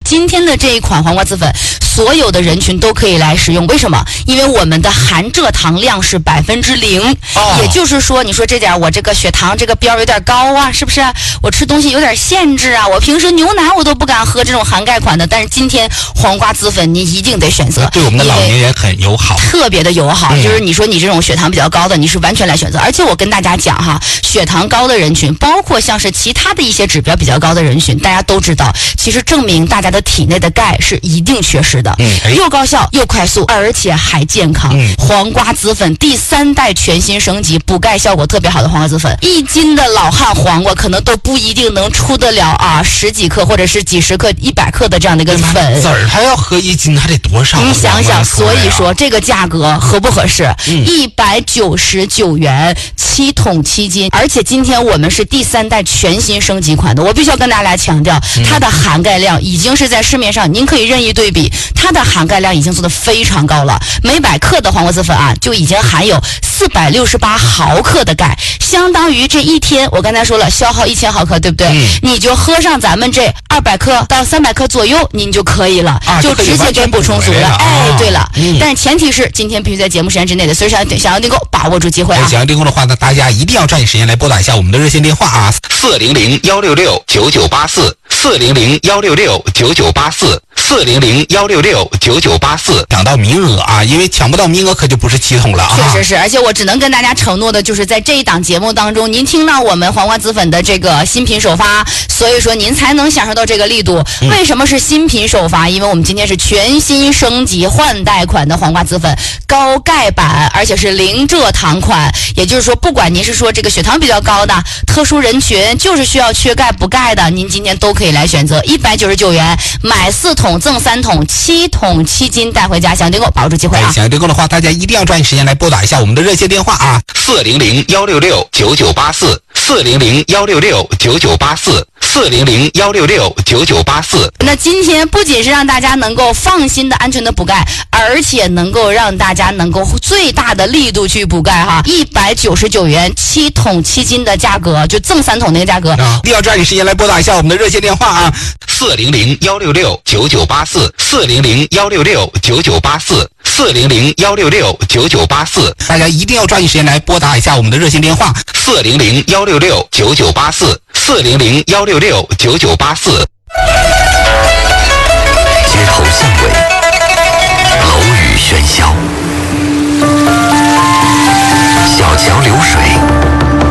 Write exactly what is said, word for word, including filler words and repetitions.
今天的这一款黄瓜紫粉，所有的人群都可以来使用。为什么？因为我们的含蔗糖量是百分之零，也就是说，你说这点我这个血糖这个标有点高啊，是不是？我吃东西有点限制啊，我平时牛奶我都不敢喝这种含钙款的，但是今天黄瓜紫粉你一定得选择， 对我们的老年人很友好， 特别的友好。嗯、就是你说你这种血糖比较高的，你是完全来选择。而且我跟大家讲哈，血糖高的人群，包括像是其他的一些指标比较高的人群，大家都知道，其实证明大家的体内的钙是一定缺失的，嗯哎、又高效又快速，而且还健康。嗯、黄瓜紫粉第三代全新升级，补钙效果特别好的黄瓜紫粉，一斤的老汉黄瓜可能都不一定能出得了啊十几克或者是几十克、一百克的这样的一个粉。 籽儿它要喝一斤，还得多少？ 你想想，所以说这个价格合不合适？一百九十九元七桶七斤，而且今天我们是第三代全新升级款的，我必须要跟大家来强调，它的含钙量已经是在市面上您可以任意对比，它的含钙量已经做得非常高了，每百克的黄瓜紫粉啊就已经含有四百六十八毫克的钙，相当于这一天我刚才说了消耗一千毫克，对不对？嗯、你就喝上咱们这二百克到三百克左右，您就可以了，啊、就直接给补充足了。哎，对了，嗯、但是前提是今天必须在节目时间之内的，所以想想要订购，把握住机会啊！ 想要订购的话呢，大家一定要抓紧时间来拨打一下我们的热线电话啊，四零零幺六六九九八四，四零零幺六六九九八四。四零零幺六六九九八四，抢到名额啊！因为抢不到名额可就不是七桶了啊！ 确实是，而且我只能跟大家承诺的就是，在这一档节目当中，您听到我们黄瓜紫粉的这个新品首发，所以说您才能享受到这个力度。嗯、为什么是新品首发？因为我们今天是全新升级换代款的黄瓜紫粉，高钙版，而且是零蔗糖款。也就是说，不管您是说这个血糖比较高的特殊人群，就是需要缺钙补钙的，您今天都可以来选择，一百九十九元买四桶。赠三桶，七桶七斤带回家，想订购把握住机会啊！ 想要订购的话，大家一定要抓紧时间来拨打一下我们的热线电话啊，四零零幺六六九九八四，四零零幺六六九九八四，四零零幺六六九九八四。 那今天不仅是让大家能够放心的、安全的补钙，而且能够让大家能够最大的力度去补钙哈，一百九十九元七桶七斤的价格，就赠三桶那个价格， 啊、一定要抓紧时间来拨打一下我们的热线电话啊，四零零幺六六九九八四，四零零幺六六九九八四，四零零幺六六九九八四。大家一定要抓紧时间来拨打一下我们的热线电话，四零零幺六六九九八四，四零零幺六六九九八四。 街头巷尾，楼宇喧嚣，小桥流水，